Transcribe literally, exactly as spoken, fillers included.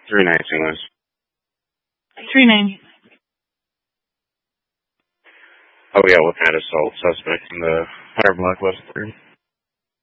Three nineteen was. Three ninety. Oh, yeah, looking at assault suspect in the Higher Blackwest three.